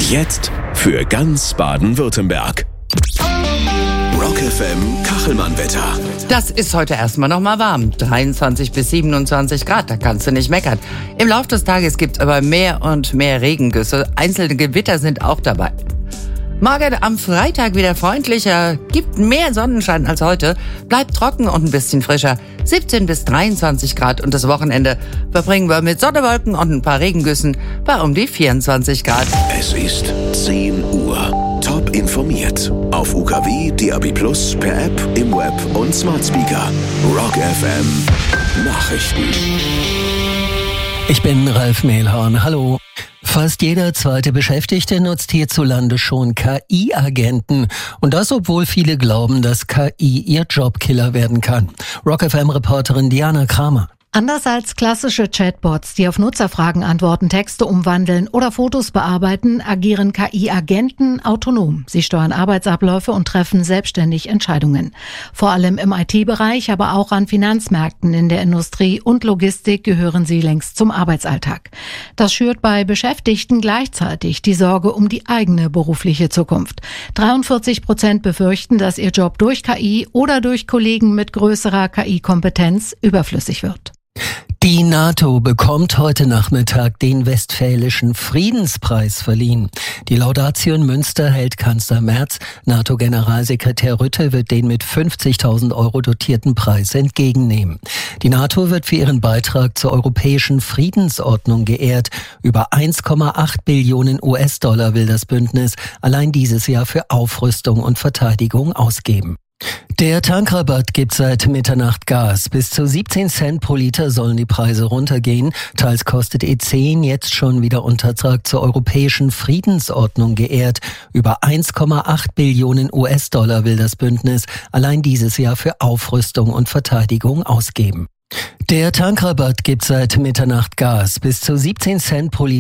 Jetzt für ganz Baden-Württemberg. Rock FM Kachelmann-Wetter. Das ist heute erstmal noch mal warm. 23 bis 27 Grad, da kannst du nicht meckern. Im Laufe des Tages gibt's aber mehr und mehr Regengüsse. Einzelne Gewitter sind auch dabei. Morgen am Freitag wieder freundlicher, gibt mehr Sonnenschein als heute, bleibt trocken und ein bisschen frischer. 17 bis 23 Grad und das Wochenende verbringen wir mit Sonnewolken und ein paar Regengüssen bei um die 24 Grad. Es ist 10 Uhr. Top informiert. Auf UKW, DAB+, per App, im Web und Smart Speaker. Rock FM Nachrichten. Ich bin Ralf Mehlhorn. Hallo. Fast jeder zweite Beschäftigte nutzt hierzulande schon KI-Agenten. Und das, obwohl viele glauben, dass KI ihr Jobkiller werden kann. Rock FM-Reporterin Diana Kramer. Anders als klassische Chatbots, die auf Nutzerfragen antworten, Texte umwandeln oder Fotos bearbeiten, agieren KI-Agenten autonom. Sie steuern Arbeitsabläufe und treffen selbstständig Entscheidungen. Vor allem im IT-Bereich, aber auch an Finanzmärkten, in der Industrie und Logistik gehören sie längst zum Arbeitsalltag. Das schürt bei Beschäftigten gleichzeitig die Sorge um die eigene berufliche Zukunft. 43% befürchten, dass ihr Job durch KI oder durch Kollegen mit größerer KI-Kompetenz überflüssig wird. Die NATO bekommt heute Nachmittag den Westfälischen Friedenspreis verliehen. Die Laudatio in Münster hält Kanzler Merz. NATO-Generalsekretär Rutte wird den mit 50.000 € dotierten Preis entgegennehmen. Die NATO wird für ihren Beitrag zur europäischen Friedensordnung geehrt. Über 1,8 Billionen US-Dollar will das Bündnis allein dieses Jahr für Aufrüstung und Verteidigung ausgeben. Der Tankrabatt gibt seit Mitternacht Gas. Bis zu 17 Cent pro Liter sollen die Preise runtergehen. Teils kostet E10 jetzt schon wieder Untertrag zur europäischen Friedensordnung geehrt. Über 1,8 Billionen US-Dollar will das Bündnis allein dieses Jahr für Aufrüstung und Verteidigung ausgeben. Der Tankrabatt gibt seit Mitternacht Gas. Bis zu 17 Cent pro Liter